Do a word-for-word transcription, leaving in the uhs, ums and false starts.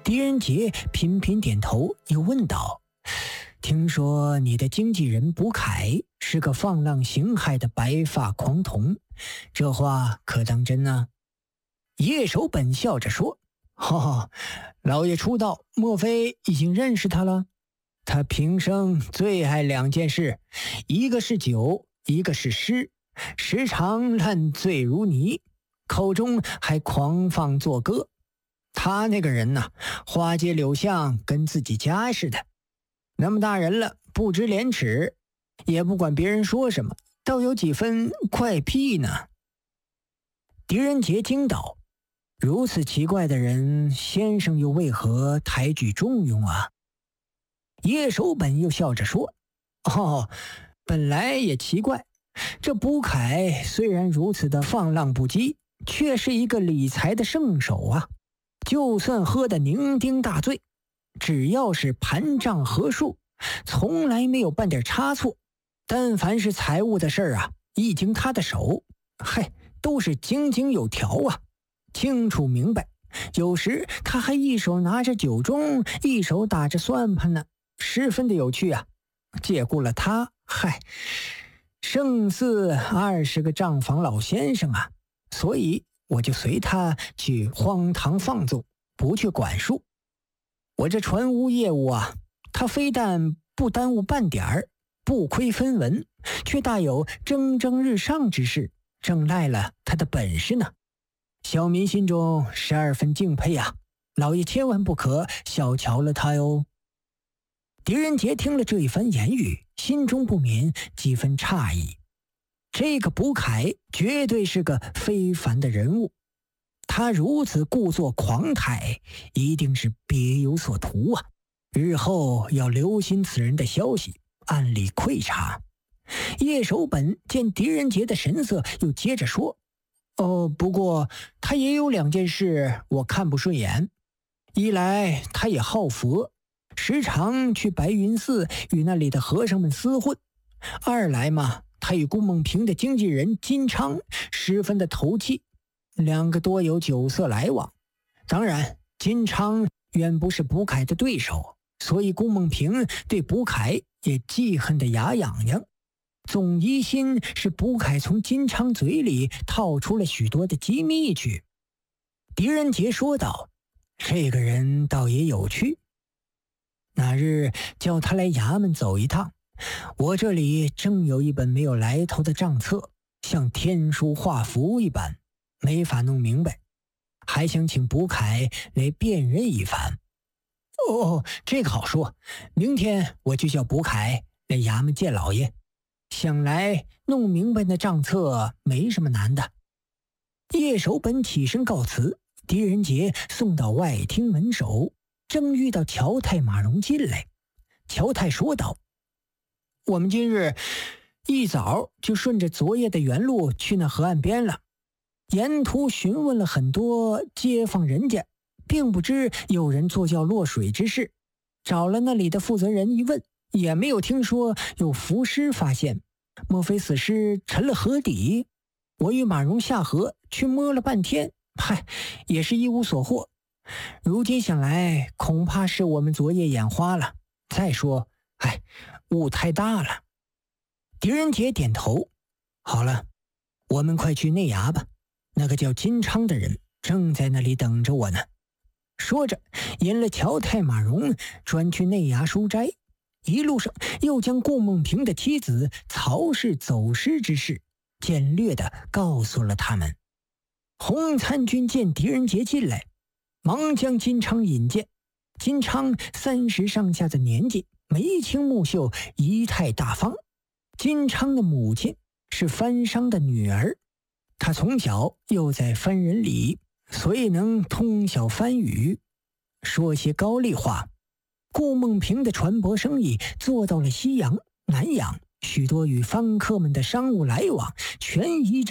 狄仁杰频频点头，又问道：听说你的经纪人卜凯是个放浪形骸的白发狂童，这话可当真呢？叶守本笑着说：哈、哦、老爷出道，莫非已经认识他了？他平生最爱两件事，一个是酒，一个是诗，时常烂醉如泥，口中还狂放作歌。他那个人呐、啊，花街柳巷跟自己家似的，那么大人了，不知廉耻，也不管别人说什么，倒有几分怪癖呢。狄仁杰惊道：如此奇怪的人，先生又为何抬举重用啊？叶守本又笑着说：哦，本来也奇怪，这卜凯虽然如此的放浪不羁，却是一个理财的圣手啊。就算喝得酩酊大醉，只要是盘账合数，从来没有半点差错。但凡是财务的事儿啊，一经他的手，嗨，都是井井有条啊，清楚明白。有时他还一手拿着酒盅，一手打着算盘呢，十分的有趣啊。借顾了他，嗨，胜似二十个账房老先生啊。所以我就随他去荒唐放纵，不去管束。我这船屋业务啊，他非但不耽误半点儿，不亏分文，却大有蒸蒸日上之势，正赖了他的本事呢。小民心中十二分敬佩啊，老爷千万不可小瞧了他哟。狄仁杰听了这一番言语，心中不免几分诧异。这个卜凯绝对是个非凡的人物，他如此故作狂态，一定是别有所图啊！日后要留心此人的消息，暗里窥察。叶守本见狄仁杰的神色，又接着说：哦，不过他也有两件事我看不顺眼。一来他也好佛，时常去白云寺与那里的和尚们厮混；二来嘛，他与顾梦平的经纪人金昌十分的投契，两个多有酒色来往。当然，金昌远不是卜凯的对手，所以顾梦平对卜凯也记恨的牙痒痒，总疑心是卜凯从金昌嘴里套出了许多的机密去。狄仁杰说道：这个人倒也有趣，那日叫他来衙门走一趟，我这里正有一本没有来头的账册，像天书画符一般，没法弄明白，还想请卜凯来辨认一番。哦，这个好说，明天我就叫卜凯来衙门见老爷，想来弄明白那账册没什么难的。叶守本起身告辞，狄仁杰送到外厅门首，正遇到乔太马荣进来。乔太说道：我们今日一早就顺着昨夜的原路去那河岸边了，沿途询问了很多街坊人家，并不知有人坐轿落水之事，找了那里的负责人一问，也没有听说有浮尸发现。莫非死尸沉了河底？我与马荣下河去摸了半天，嗨，也是一无所获。如今想来，恐怕是我们昨夜眼花了。再说，哎，雾太大了。狄仁杰点头：好了，我们快去内衙吧，那个叫金昌的人正在那里等着我呢。说着，引了乔太马荣专去内衙书斋，一路上又将顾梦平的妻子曹氏走失之事简略地告诉了他们。洪参军见狄仁杰进来，忙将金昌引荐。金昌三十上下的年纪，眉清目秀，仪态大方。金昌的母亲是番商的女儿，他从小又在番人里，所以能通晓番语，说些高丽话。顾梦平的船舶生意做到了西洋、南洋，许多与番客们的商务来往全依